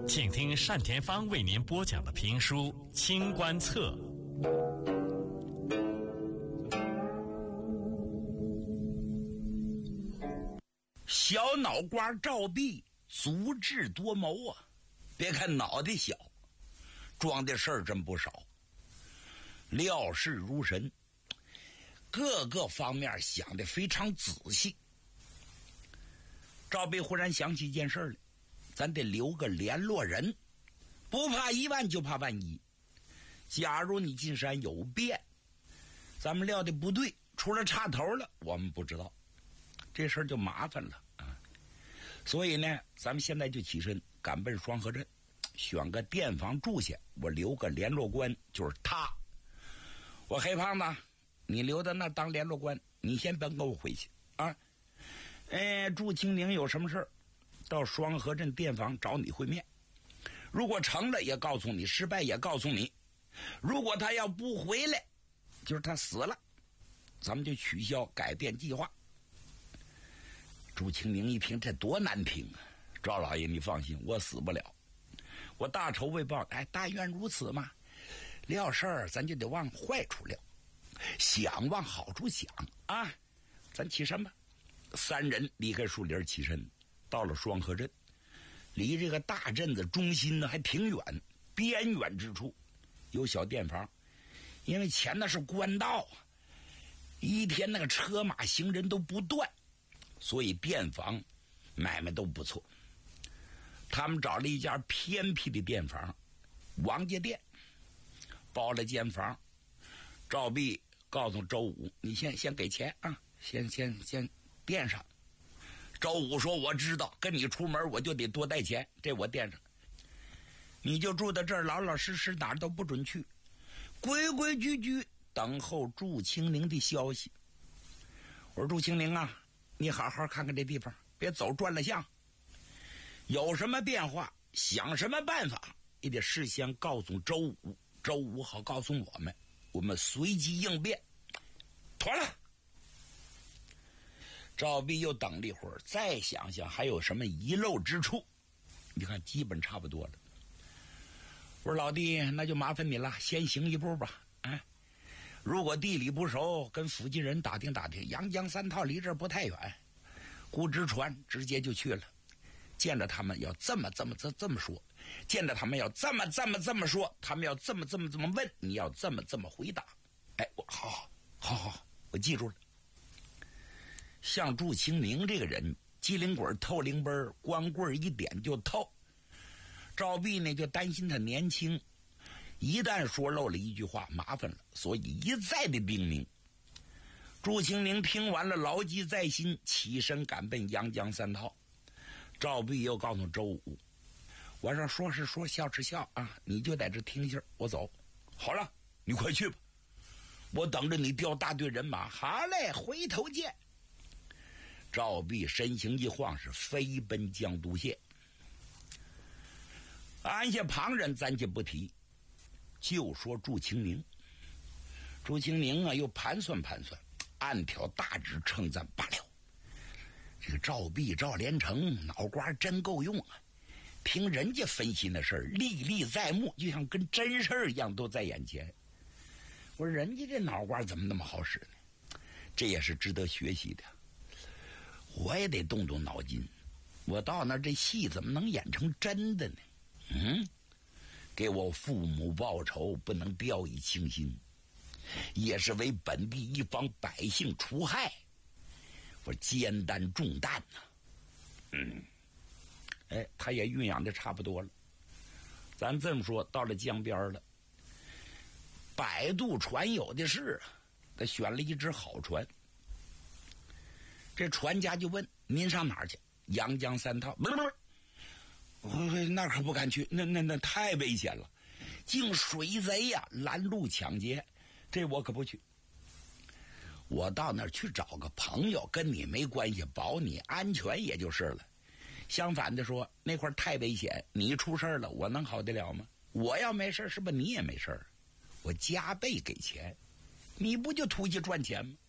请听单田芳为您播讲的评书《清官侧》。 小脑瓜赵弼足智多谋啊！别看脑袋小，装的事儿真不少，料事如神，各个方面想得非常仔细。赵弼忽然想起一件事来，咱得留个联络人，不怕一万就怕万一。假如你进山有变，咱们料的不对，出了岔头了，我们不知道，这事儿就麻烦了啊。所以呢，咱们现在就起身赶奔双河镇，选个店房住下，我留个联络官，就是他。我黑胖子，你留在那当联络官，你先别跟我回去啊。祝清明有什么事儿，到双河镇店房找你会面。如果成了也告诉你，失败也告诉你。如果他要不回来，就是他死了，咱们就取消改变计划。朱清明一听，这多难听啊！赵老爷你放心，我死不了，我大仇未报，但愿如此嘛。料事儿咱就得往坏处料，想往好处想啊。咱起身吧。三人离开树林起身，到了双河镇，离这个大镇子中心呢还挺远，边远之处有小店房。因为前那是官道啊，一天那个车马行人都不断，所以店房买卖都不错。他们找了一家偏僻的店房，王家店，包了间房。赵弼告诉周武，你先给钱啊，先垫上。周武说，我知道，跟你出门我就得多带钱，这我垫上。你就住在这儿，老老实实，哪儿都不准去，规规矩矩等候祝清明的消息。我说，祝清明啊，你好好看看这地方，别走转了巷，有什么变化，想什么办法，也得事先告诉周武，周武好告诉我们随机应变。妥了。赵弼又等了一会儿，再想想还有什么遗漏之处，你看基本差不多了。我说，老弟，那就麻烦你了，先行一步吧。如果地理不熟，跟附近人打听打听，阳江三套离这儿不太远，雇只船直接就去了。见着他们要这么说，见着他们要这么说，他们要这么问，你要这么回答。我好，我记住了。像祝清明这个人，机灵鬼透灵奔，光棍一点就透。赵弼呢就担心他年轻，一旦说漏了一句话麻烦了，所以一再的叮咛。祝清明听完了牢记在心，起身赶奔阳江三套。赵弼又告诉周武，我说是说，笑是笑啊，你就在这听信，我走。好了，你快去吧，我等着你调大队人马。好嘞，回头见。赵弼身形一晃，是飞奔江都县。按下旁人咱就不提，就说祝清明。祝清明啊，又盘算，按条大致称赞罢了。这个赵弼赵连成脑瓜真够用啊！听人家分析那事儿，历历在目，就像跟真事儿一样，都在眼前。我说，人家这脑瓜怎么那么好使呢？这也是值得学习的。我也得动动脑筋，我到那这戏怎么能演成真的呢？给我父母报仇，不能掉以轻心，也是为本地一方百姓除害，我肩担重担呐。他也酝酿的差不多了。咱这么说，到了江边了，摆渡船有的是啊，他选了一只好船。这船家就问，您上哪儿去？阳江三套。不，那可不敢去，那太危险了，竟水贼呀，拦路抢劫，这我可不去。我到那儿去找个朋友，跟你没关系，保你安全也就是了。相反的说，那块太危险，你出事了，我能好得了吗？我要没事，是不是你也没事？我加倍给钱，你不就图去赚钱吗？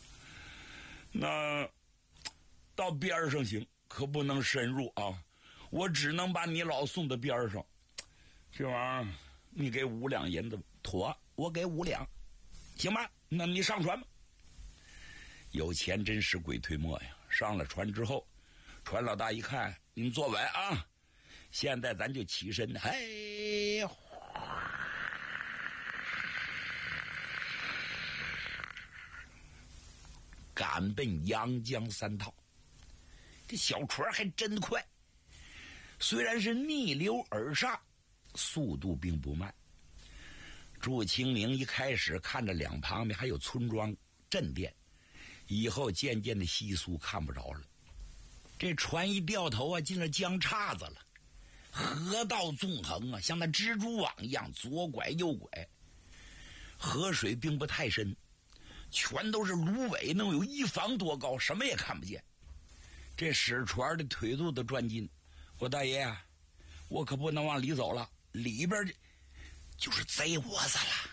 那到边上行，可不能深入啊！ 我只能把你老送到边上。这玩意儿，你给5两银子吧，妥，我给5两，行吧？那你上船吧。有钱真是鬼推磨呀！上了船之后，船老大一看，您坐稳啊！现在咱就起身，嘿，赶奔阳江3套。这小船还真快，虽然是逆流而上，速度并不慢。祝清明一开始看着两旁边还有村庄镇店，以后渐渐的稀疏，看不着了。这船一掉头啊，进了江岔子了，河道纵横啊，像那蜘蛛网一样，左拐右拐。河水并不太深，全都是芦苇，能有1房多高，什么也看不见。这使船的腿肚子转筋，我大爷啊，我可不能往里走了，里边就是贼窝子了。